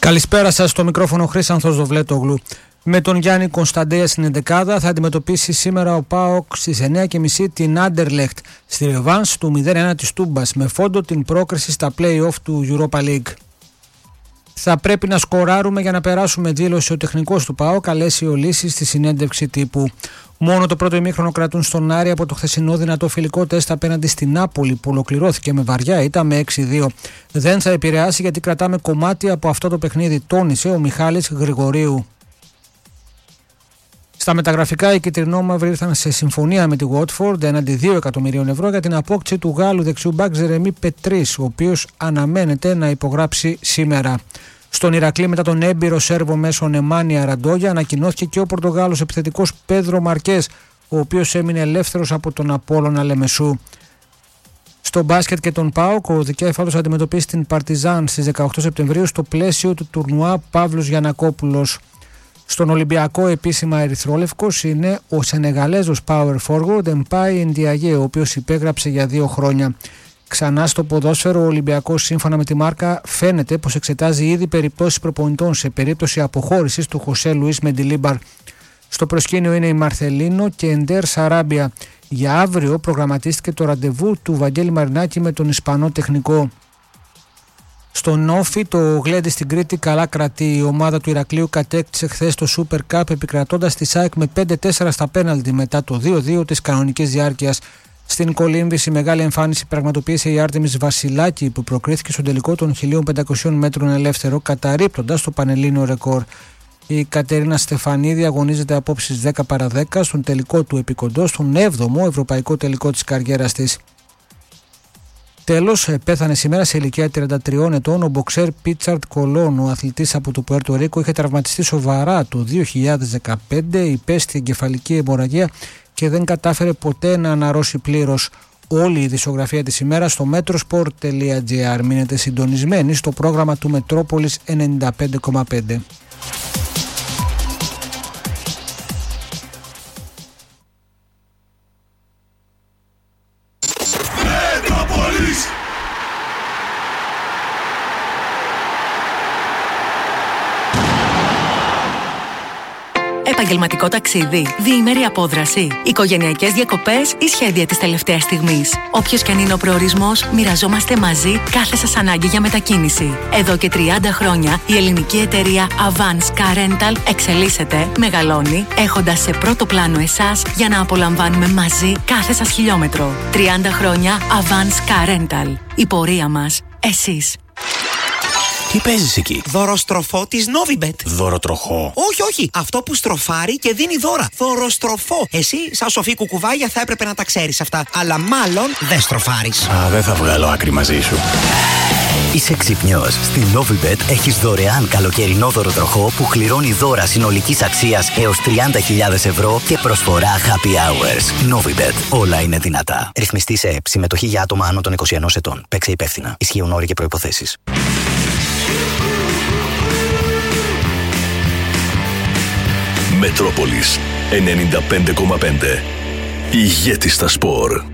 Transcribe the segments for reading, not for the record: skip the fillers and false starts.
Καλησπέρα σας, στο μικρόφωνο Χρήσανθος Δοβλέτογλου. Με τον Γιάννη Κωνσταντέα στην εντεκάδα θα αντιμετωπίσει σήμερα ο ΠΑΟΚ στις 9.30 την Άντερλεχτ στη ρεβάνς του 0-1 της Τούμπας με φόντο την πρόκριση στα play-off του Europa League. Θα πρέπει να σκοράρουμε για να περάσουμε, δήλωσε ο τεχνικός του ΠΑΟΚ Αλέσιο Λύσης στη συνέντευξη τύπου. Μόνο το πρώτο ημίχρονο κρατούν στον Άρη από το χθεσινό δυνατό φιλικό τεστ απέναντι στην Νάπολη που ολοκληρώθηκε με βαριά ήττα με 6-2. Δεν θα επηρεάσει γιατί κρατάμε κομμάτι από αυτό το παιχνίδι, τόνισε ο Μιχάλης Γρηγορίου. Στα μεταγραφικά, οι κυτρινόμαυροι ήρθαν σε συμφωνία με τη Watford έναντι 2 εκατομμυρίων ευρώ για την απόκτηση του Γάλλου δεξιού μπακ Ζερεμί Πετρίς, ο οποίος αναμένεται να υπογράψει σήμερα. Στον Ηρακλή, μετά τον έμπειρο Σέρβο μέσω Νεμάνια Ραντόγια, ανακοινώθηκε και ο Πορτογάλος επιθετικός Πέδρο Μαρκές, ο οποίος έμεινε ελεύθερος από τον Απόλλωνα Λεμεσού. Στο μπάσκετ και τον ΠΑΟΚ, ο δικέφαλος αντιμετωπίσει την Παρτιζάν στις 18 Σεπτεμβρίου στο πλαίσιο του τουρνουά Παύλος Γιαννακόπουλος. Στον Ολυμπιακό, επίσημα ερυθρόλευκος είναι ο Σενεγαλέζος power forward Εμπάι Ndiaye, ο οποίος υπέγραψε για 2 χρόνια. Ξανά στο ποδόσφαιρο, ο Ολυμπιακός, σύμφωνα με τη Μάρκα, φαίνεται πως εξετάζει ήδη περιπτώσεις προπονητών σε περίπτωση αποχώρησης του Χωσέ Λουίς Μεντιλίμπαρ. Στο προσκήνιο είναι η Μαρθελίνο και Εντέρ Σαράμπια. Για αύριο προγραμματίστηκε το ραντεβού του Βαγγέλη Μαρινάκη με τον Ισπανό τεχνικό. Στον Όφι, το γλέντι στην Κρήτη καλά κρατεί. Η ομάδα του Ηρακλείου κατέκτησε χθες το Super Cup επικρατώντας τη ΣΑΕΚ με 5-4 στα πέναλτι μετά το 2-2 της κανονικής διάρκειας. Στην Κολύμβηση, μεγάλη εμφάνιση πραγματοποίησε η Άρτεμις Βασιλάκη που προκρίθηκε στον τελικό των 1500 μέτρων ελεύθερο, καταρρίπτοντας το πανελλήνιο ρεκόρ. Η Κατερίνα Στεφανίδη αγωνίζεται απόψε στις 10 παρα 10 στον τελικό του επικοντό, στον 7ο ευρωπαϊκό τελικό της καριέρας της. Τέλος, πέθανε σήμερα σε ηλικία 33 ετών ο μποξέρ Πίτσαρτ Κολόν. Ο αθλητής από το Πουέρτο Ρίκο είχε τραυματιστεί σοβαρά το 2015, υπέστη εγκεφαλική αιμορραγία και δεν κατάφερε ποτέ να αναρρώσει πλήρως. Όλη η δισογραφία της ημέρας στο metrosport.gr. Μείνετε συντονισμένοι στο πρόγραμμα του Μετρόπολης 95,5. Επαγγελματικό ταξίδι, διήμερη απόδραση, οικογενειακές διακοπές ή σχέδια της τελευταίας στιγμής. Όποιος και αν είναι ο προορισμός, μοιραζόμαστε μαζί κάθε σας ανάγκη για μετακίνηση. Εδώ και 30 χρόνια η ελληνική εταιρεία Avance Car Rental εξελίσσεται, μεγαλώνει, έχοντας σε πρώτο πλάνο εσάς για να απολαμβάνουμε μαζί κάθε σας χιλιόμετρο. 30 χρόνια Avance Car Rental. Η πορεία μας, εσείς. Τι παίζεις εκεί? Δωροστροφό της Novibet. Δωροτροχό? Όχι. Αυτό που στροφάρει και δίνει δώρα. Δωροστροφό. Εσύ, σαν σοφή κουκουβάγια, θα έπρεπε να τα ξέρεις αυτά. Αλλά μάλλον δεν στροφάρεις. Δεν θα βγάλω άκρη μαζί σου. Είσαι ξυπνιός. Στη Novibet έχεις δωρεάν καλοκαιρινό δωροτροχό που κληρώνει δώρα συνολικής αξίας έως 30.000 ευρώ και προσφορά happy hours. Novibet. Όλα είναι δυνατά. Ρυθμιστή σε ΕΠ. Συμμετοχή για άτομα άνω των 21 ετών. Παίξε υπεύθυνα. Ισχύουν όροι και προϋποθέσεις. Μετρόπολης 95,5. Ηγέτης στα σπορ.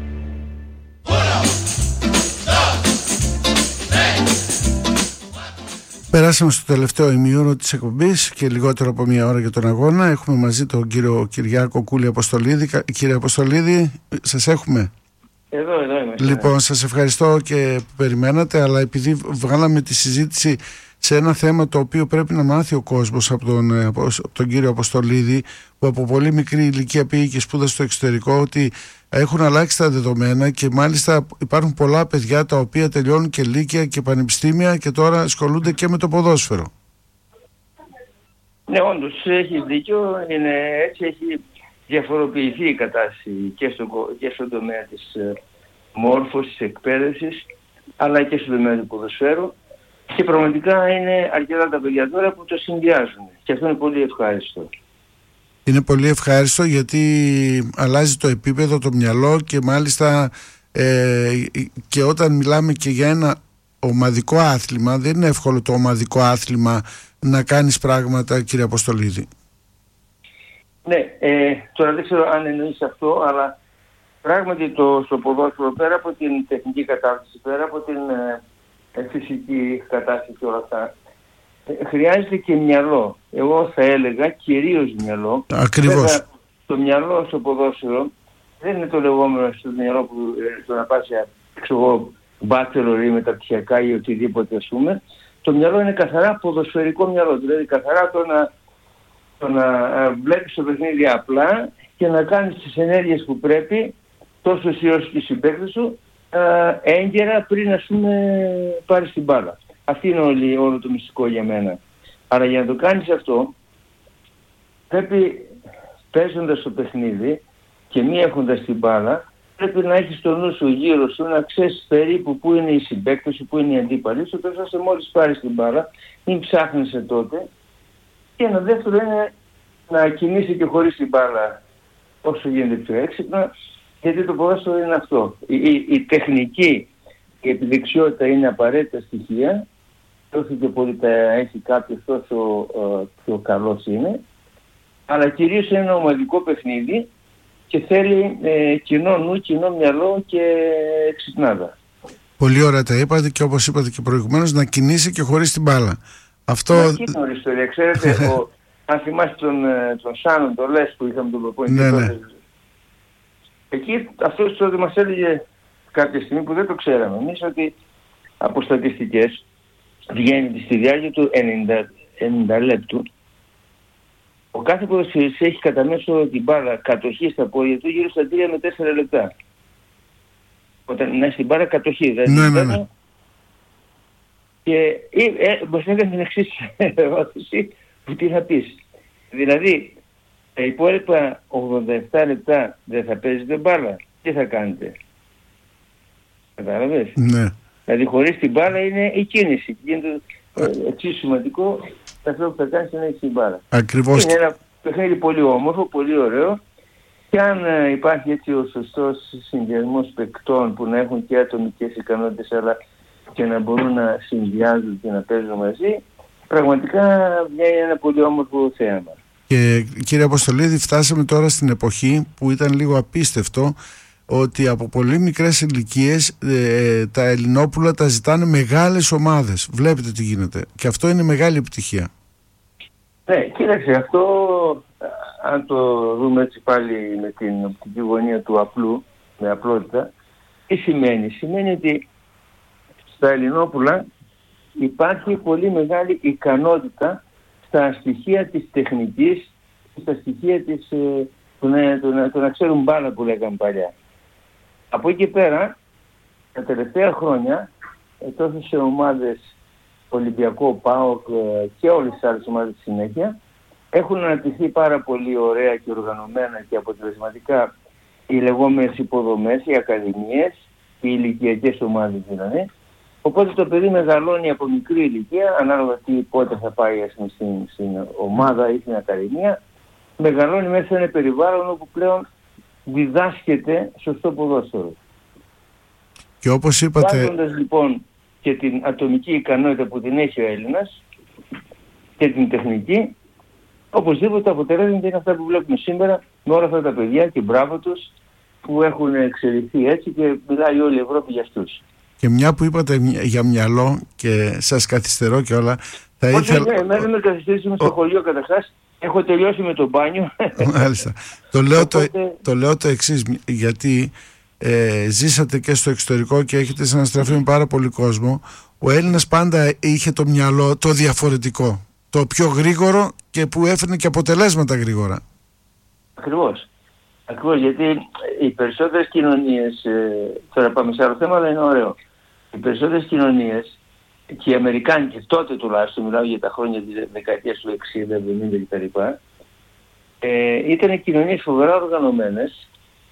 Περάσαμε στο τελευταίο ημίωρο της εκπομπής και λιγότερο από 1 ώρα για τον αγώνα. Έχουμε μαζί τον κύριο Κυριάκο Κούλη Αποστολίδη. Κύριε Αποστολίδη, σας έχουμε? Εδώ είμαι. Λοιπόν, σας ευχαριστώ και που περιμένατε, αλλά επειδή βγάλαμε τη συζήτηση σε ένα θέμα το οποίο πρέπει να μάθει ο κόσμος από τον κύριο Αποστολίδη, που από πολύ μικρή ηλικία πήγε και σπούδασε στο εξωτερικό, ότι έχουν αλλάξει τα δεδομένα και μάλιστα υπάρχουν πολλά παιδιά τα οποία τελειώνουν και λύκεια και πανεπιστήμια και τώρα ασχολούνται και με το ποδόσφαιρο. Ναι, όντως έχει δίκιο. Έτσι έχει διαφοροποιηθεί η κατάσταση και στον τομέα της μόρφωσης, της εκπαίδευσης, αλλά και στον τομέα του ποδοσφαίρου. Και πραγματικά είναι αρκετά τα παιδιά τώρα που το συνδυάζουν. Και αυτό είναι πολύ ευχάριστο. Είναι πολύ ευχάριστο γιατί αλλάζει το επίπεδο, το μυαλό και μάλιστα και όταν μιλάμε και για ένα ομαδικό άθλημα, δεν είναι εύκολο το ομαδικό άθλημα να κάνεις πράγματα, κύριε Αποστολίδη. Ναι, τώρα δεν ξέρω αν εννοείς αυτό, αλλά πράγματι στο ποδόσφαιρο, πέρα από την τεχνική κατάρτιση, πέρα από την φυσική κατάσταση και όλα αυτά, χρειάζεται και μυαλό. Εγώ θα έλεγα κυρίως μυαλό. Ακριβώς. Βέβαια, το μυαλό στο ποδόσφαιρο δεν είναι το λεγόμενο στο μυαλό που το να πας μπάτσελορ ή μεταπτυχιακά ή οτιδήποτε ας πούμε. Το μυαλό είναι καθαρά ποδοσφαιρικό μυαλό. Δηλαδή καθαρά το να βλέπεις το παιχνίδι απλά και να κάνεις τις ενέργειες που πρέπει τόσο εσύ όσο και οι συμπαίκτες σου έγκαιρα πριν ας πούμε πάρεις την μπάλα. Αυτή είναι όλο το μυστικό για μένα. Αλλά για να το κάνεις αυτό πρέπει παίζοντας το παιχνίδι και μη έχοντας την μπάλα πρέπει να έχεις το νου σου γύρω σου να ξέρεις περίπου πού είναι οι συμπαίκτες σου, πού είναι οι αντίπαλοι σου, τόσο ώστε μόλις πάρεις την μπάλα μην ψάχνεσαι τότε. Και ένα δεύτερο είναι να κινείσαι και χωρίς την μπάλα όσο γίνεται πιο έξυπνα, γιατί το ποδόσφαιρο είναι αυτό. Η τεχνική, η επιδεξιότητα είναι απαραίτητα στοιχεία, όσο και πολύ τα έχει κάποιος τόσο πιο καλός είναι, αλλά κυρίως είναι ένα ομαδικό παιχνίδι και θέλει κοινό νου, κοινό μυαλό και εξυπνάδα. Πολύ ωραία τα είπατε και όπως είπατε και προηγουμένως να κινήσει και χωρίς την μπάλα. Αυτό... Εκεί είναι όλη ιστορία. Ξέρετε, αν θυμάστε τον Σάνον, τον Λες που είχαμε τον προπονητή. Ναι. Εκεί αυτός τότε μας έλεγε κάποια στιγμή που δεν το ξέραμε εμείς ότι από στατιστικές βγαίνει στη διάρκεια του 90 λεπτού ο κάθε ποδοσφαιριστής έχει κατά μέσο την μπάλα κατοχή στα πόδια του γύρω στα 3 με 4 λεπτά. Όταν είναι στην μπάλα κατοχή, ναι. Και μας έκανε την εξής ερώτηση που τι θα πεις. Δηλαδή, τα υπόλοιπα 87 λεπτά δεν θα παίζετε μπάλα. Τι θα κάνετε? Κατάλαβες? Ναι. Δηλαδή χωρίς την μπάλα είναι η κίνηση. Είναι εξίσου σημαντικό αυτό που θα κάνεις είναι την μπάλα. Ακριβώς. Είναι ένα παιχνίδι πολύ όμορφο, πολύ ωραίο. Και αν υπάρχει έτσι ο σωστός συνδυασμός παικτών που να έχουν και ατομικές ικανότητες αλλά και να μπορούν να συνδυάζουν και να παίζουν μαζί, πραγματικά βγαίνει ένα πολύ όμορφο θέαμα. Και κύριε Αποστολίδη, φτάσαμε τώρα στην εποχή που ήταν λίγο απίστευτο ότι από πολύ μικρές ηλικίες τα Ελληνόπουλα τα ζητάνε μεγάλες ομάδες. Βλέπετε τι γίνεται. Και αυτό είναι μεγάλη επιτυχία. Ναι, κοίταξε, αυτό αν το δούμε έτσι πάλι με την οπτική γωνία του απλού, με απλότητα, τι σημαίνει? Σημαίνει ότι στα Ελληνόπουλα υπάρχει πολύ μεγάλη ικανότητα στα στοιχεία της τεχνικής, στα στοιχεία της, του να ξέρουν μπάλα που λέγαμε παλιά. Από εκεί πέρα, τα τελευταία χρόνια, τόσο σε ομάδες Ολυμπιακό, ΠΑΟΚ και όλες τις άλλες ομάδες στη συνέχεια, έχουν αναπτυχθεί πάρα πολύ ωραία και οργανωμένα και αποτελεσματικά οι λεγόμενες υποδομές, οι ακαδημίες, οι ηλικιακές ομάδες δηλαδή. Οπότε το παιδί μεγαλώνει από μικρή ηλικία, ανάλογα τι πότε θα πάει στην ομάδα ή στην ακαδημία, μεγαλώνει μέσα σε ένα περιβάλλον όπου πλέον διδάσκεται σωστό ποδόσφαιρο. Και όπως είπατε... Βάζοντας λοιπόν και την ατομική ικανότητα που την έχει ο Έλληνας και την τεχνική, οπωσδήποτε τα αποτελέσματα είναι αυτά που βλέπουμε σήμερα με όλα αυτά τα παιδιά και μπράβο τους που έχουν εξελιχθεί έτσι και μιλάει όλη η Ευρώπη για αυτούς. Και μια που είπατε για μυαλό και σας καθυστερώ και όλα, θα ήθελα... Όχι, εμένα με καθυστερήσουμε στο χωριό καταρχάς. Έχω τελειώσει με το μπάνιο. Μάλιστα. Το λέω το εξής, γιατί ζήσατε και στο εξωτερικό και έχετε συναστραφεί με πάρα πολύ κόσμο. Ο Έλληνας πάντα είχε το μυαλό το διαφορετικό, το πιο γρήγορο και που έφερνε και αποτελέσματα γρήγορα. Ακριβώς. Ακριβώς, γιατί οι περισσότερες κοινωνίες, τώρα πάμε σε άλλο θέμα, αλλά είναι ωραίο. Οι περισσότερες κοινωνίες και οι Αμερικάνικες τότε τουλάχιστον, μιλάω για τα χρόνια της δεκαετίας του 60, 70 κτλ. Ήταν κοινωνίες φοβερά οργανωμένες,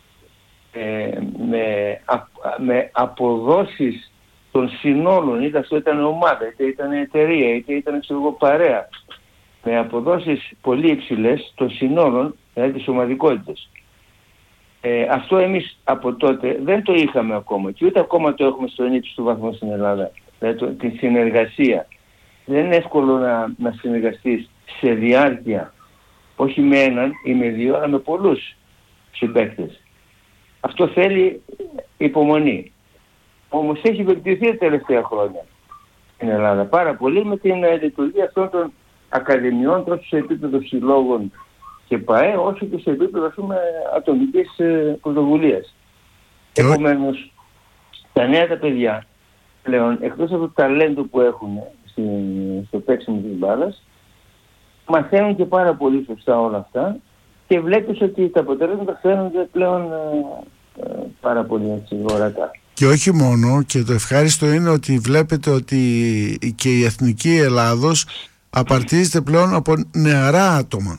με αποδόσεις των συνόλων, είτε αυτό ήταν ομάδα, είτε ήταν εταιρεία, είτε ήταν παρέα, με αποδόσεις πολύ υψηλές των συνόλων, δηλαδή της ομαδικότητας. Αυτό εμείς από τότε δεν το είχαμε ακόμα και ούτε ακόμα το έχουμε στον ύψιστο βαθμό στην Ελλάδα. Δηλαδή τη συνεργασία. Δεν είναι εύκολο να συνεργαστείς σε διάρκεια, όχι με έναν ή με δύο, αλλά με πολλούς συμπαίκτες. Αυτό θέλει υπομονή. Όμως έχει βελτιωθεί τα τελευταία χρόνια. στην Ελλάδα. Πάρα πολύ με την λειτουργία αυτών των ακαδημιών, τόσο σε επίπεδο συλλόγων και ΠΑΕ, όσο και σε επίπεδο, ας πούμε, ατομικής πρωτοβουλίας. Επομένως, τα νέα τα παιδιά πλέον, εκτός από το ταλέντο που έχουν στο παίξιμο της μπάλας, μαθαίνουν και πάρα πολύ σωστά όλα αυτά και βλέπεις ότι τα αποτελέσματα φαίνονται πλέον πάρα πολύ έτσι ορατά. Και όχι μόνο, και το ευχάριστο είναι ότι βλέπετε ότι και η Εθνική Ελλάδος απαρτίζεται πλέον από νεαρά άτομα.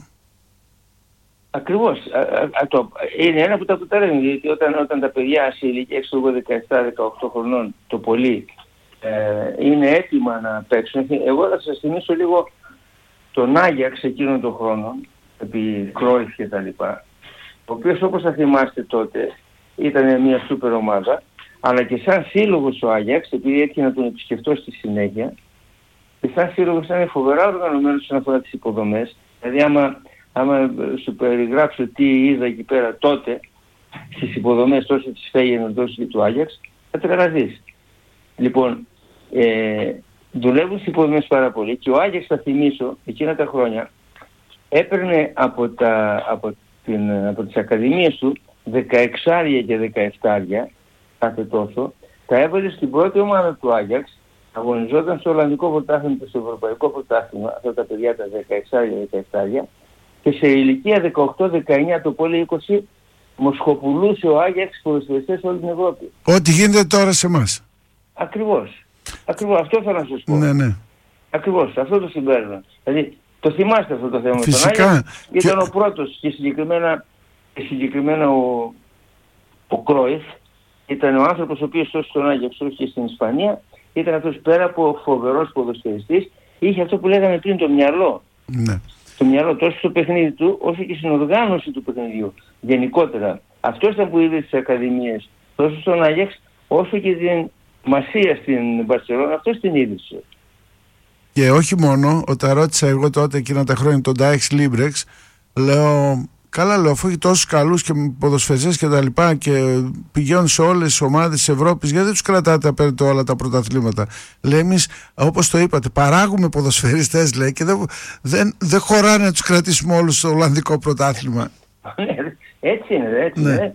Ακριβώς. Είναι ένα από τα αποτελέσματα, γιατί όταν τα παιδιά σε ηλικία 17-18 χρονών το πολύ είναι έτοιμα να παίξουν. Εγώ θα σας θυμίσω λίγο τον Άγιαξ εκείνων των χρόνων, επί Κρόιφ και τα λοιπά, ο οποίος, όπως θα θυμάστε τότε, ήταν μια σούπερ ομάδα, αλλά και σαν σύλλογος ο Άγιαξ, επειδή έτυχε να τον επισκεφτώ στη συνέχεια, και σαν σύλλογος ήταν φοβερά οργανωμένος όσον αφορά τις υποδομές. Δηλαδή άμα σου περιγράψω τι είδα εκεί πέρα τότε στις υποδομές τόσο της Φέγενορντ όσο και του Άγιαξ, θα τρελαθείς. Λοιπόν, δουλεύουν στις υποδομές πάρα πολύ και ο Άγιαξ, θα θυμίσω, εκείνα τα χρόνια έπαιρνε από τις ακαδημίες του 16 και 17 κάθε τόσο, τα έβαλε στην πρώτη ομάδα του Άγιαξ, αγωνιζόταν στο Ολλανδικό πρωτάθλημα και στο Ευρωπαϊκό πρωτάθλημα, αυτά τα παιδιά τα 16 και 17, και σε ηλικία 18-19 το πολύ 20 μοσχοπουλούσε ο Άγιαξ ποδοσφαιριστές σε όλη την Ευρώπη. Ό,τι γίνεται τώρα σε εμάς. Ακριβώς. Αυτό θέλω να σας πω. Ναι. Ακριβώς, αυτό το συμπέρασμα. Δηλαδή, το θυμάστε αυτό το θέμα. Φυσικά. Τον Άγιαξ ήταν ο πρώτος και συγκεκριμένα ο Κρόιφ ήταν ο άνθρωπος ο οποίος τόσο στον Άγιαξ όσο και στην Ισπανία ήταν αυτός, πέρα από φοβερός ποδοσφαιριστής, είχε αυτό που λέγαμε πριν, το μυαλό. Ναι. Το μυαλό τόσο στο παιχνίδι του όσο και στην οργάνωση του παιχνιδιού γενικότερα. Αυτό ήταν που είδε στις ακαδημίες τόσο στον Άγιαξ όσο και την Μασία στην Μπαρσελόνα, αυτός την είδησε. Και όχι μόνο, όταν ρώτησα εγώ τότε εκείνα τα χρόνια τον Ντάιξ Λίμπρεξ, λέω, καλά, λέω, αφού έχει τόσους καλούς και ποδοσφαιριστές και τα λοιπά και πηγαίνουν σε όλες τις ομάδες της Ευρώπης, γιατί δεν τους κρατάτε απέναντι όλα τα πρωταθλήματα? Λέει, εμείς, όπως το είπατε, παράγουμε ποδοσφαιριστές, λέει, και δεν χωράνε να τους κρατήσουμε όλους στο Ολλανδικό πρωτάθλημα. Έτσι είναι, είναι.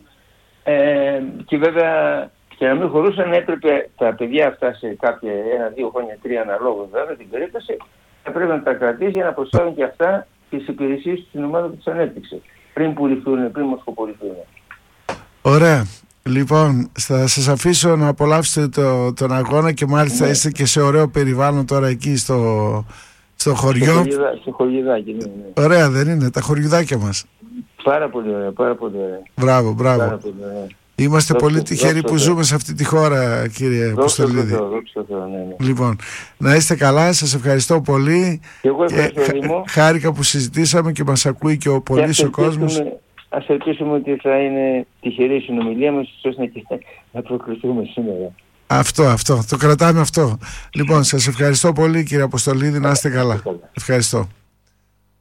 Και βέβαια, και να μην χωρούσαν, έπρεπε τα παιδιά αυτά σε κάποια 1-2 χρόνια, 3 αναλόγως βέβαια την περίπτωση, έπρεπε να τα κρατήσει για να προσφέρουν και αυτά τις υπηρεσίες στην ομάδα που τους ανέπτυξε. Πριν πουληθούν, πριν μοσχοποληθούν. Ωραία. Λοιπόν, θα σας αφήσω να απολαύσετε τον αγώνα και μάλιστα είστε και σε ωραίο περιβάλλον τώρα εκεί στο χωριό. Στο χωριουδάκι, ναι. Ωραία, δεν είναι, τα χωριουδάκια μας? Πάρα πολύ ωραία, πάρα πολύ ωραία. Μπράβο. Πάρα πολύ ωραία. Είμαστε πολύ τυχεροί που ζούμε σε αυτή τη χώρα, κύριε Αποστολίδη. Λοιπόν, να είστε καλά, σας ευχαριστώ πολύ. Και εγώ ευχαριστώ, Δήμο. Χάρηκα που συζητήσαμε και μας ακούει και ο κόσμος. Ας ελπίσουμε ότι θα είναι τυχερή η συνομιλία μας, ώστε να προκριθούμε σήμερα. Αυτό, το κρατάμε αυτό. Λοιπόν, σας ευχαριστώ πολύ, κύριε Αποστολίδη, να είστε καλά. Ευχαριστώ.